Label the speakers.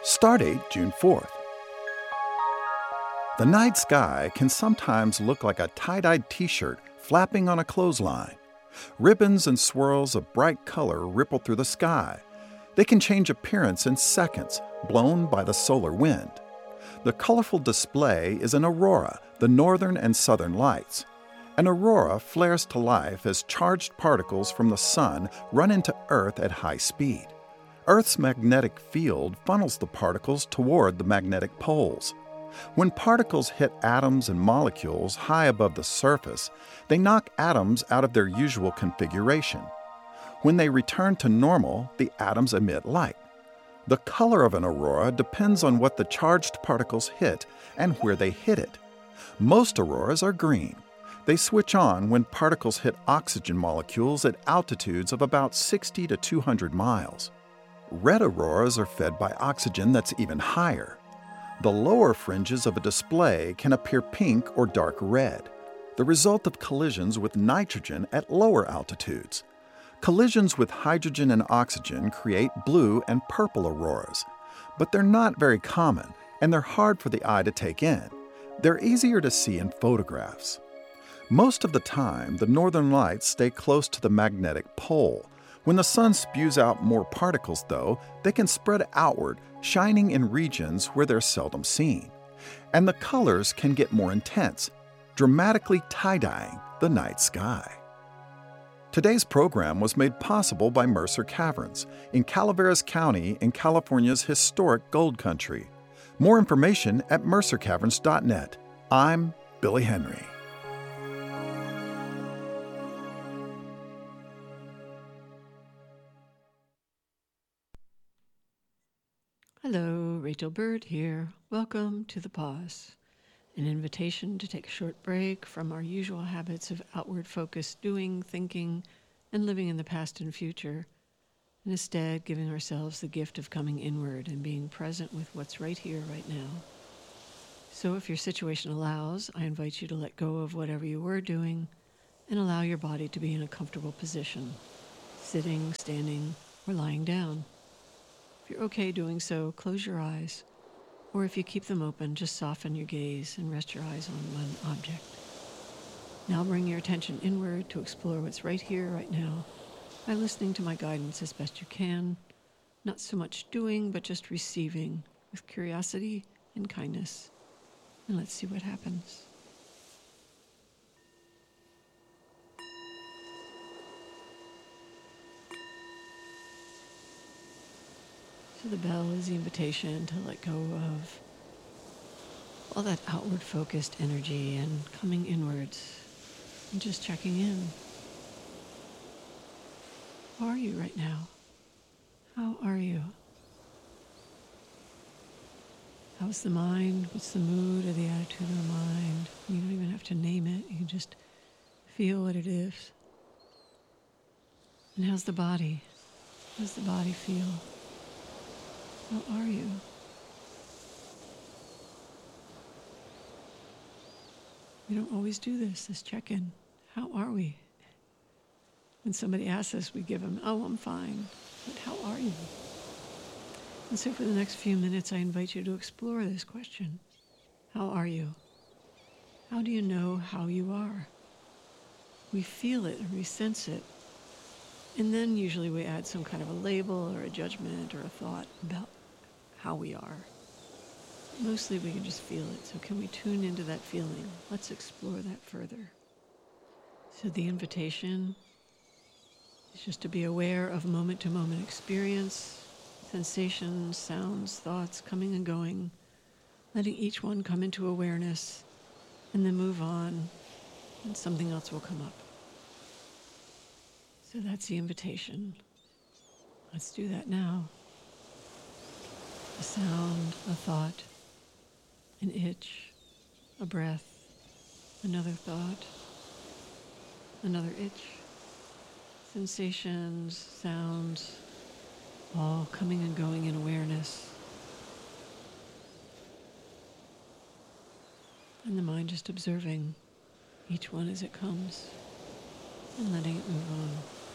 Speaker 1: Stardate June 4th. The night sky can sometimes look like a tie-dyed t-shirt flapping on a clothesline. Ribbons and swirls of bright color ripple through the sky. They can change appearance in seconds, blown by the solar wind. The colorful display is an aurora, the northern and southern lights. An aurora flares to life as charged particles from the sun run into Earth at high speed. Earth's magnetic field funnels the particles toward the magnetic poles. When particles hit atoms and molecules high above the surface, they knock atoms out of their usual configuration. When they return to normal, the atoms emit light. The color of an aurora depends on what the charged particles hit and where they hit it. Most auroras are green. They switch on when particles hit oxygen molecules at altitudes of about 60 to 200 miles. Red auroras are fed by oxygen that's even higher. The lower fringes of a display can appear pink or dark red, the result of collisions with nitrogen at lower altitudes. Collisions with hydrogen and oxygen create blue and purple auroras, but they're not very common and they're hard for the eye to take in. They're easier to see in photographs. Most of the time, the northern lights stay close to the magnetic pole. When the sun spews out more particles, though, they can spread outward, shining in regions where they're seldom seen. And the colors can get more intense, dramatically tie-dyeing the night sky. Today's program was made possible by Mercer Caverns in Calaveras County in California's historic Gold Country. More information at mercercaverns.net. I'm Billy Henry.
Speaker 2: Hello, Rachel Bird here. Welcome to The Pause, an invitation to take a short break from our usual habits of outward-focused doing, thinking, and living in the past and future, and instead giving ourselves the gift of coming inward and being present with what's right here, right now. So if your situation allows, I invite you to let go of whatever you were doing and allow your body to be in a comfortable position, sitting, standing, or lying down. If you're okay doing so, close your eyes, or if you keep them open, just soften your gaze and rest your eyes on one object. Now bring your attention inward to explore what's right here, right now, by listening to my guidance as best you can, not so much doing, but just receiving with curiosity and kindness. And let's see what happens. So the bell is the invitation to let go of all that outward-focused energy and coming inwards and just checking in. How are you right now? How are you? How's the mind? What's the mood or the attitude of the mind? You don't even have to name it. You can just feel what it is. And how's the body? How does the body feel? How are you? We don't always do this check-in. How are we? When somebody asks us, we give them, oh, I'm fine. But how are you? And so for the next few minutes, I invite you to explore this question. How are you? How do you know how you are? We feel it and we sense it. And then usually we add some kind of a label or a judgment or a thought about how we are. Mostly we can just feel it. So can we tune into that feeling? Let's explore that further. So the invitation is just to be aware of moment-to-moment experience, sensations, sounds, thoughts coming and going, letting each one come into awareness, and then move on, and something else will come up. So that's the invitation. Let's do that now. A sound, a thought, an itch, a breath, another thought, another itch, sensations, sounds, all coming and going in awareness. And the mind just observing each one as it comes and letting it move on.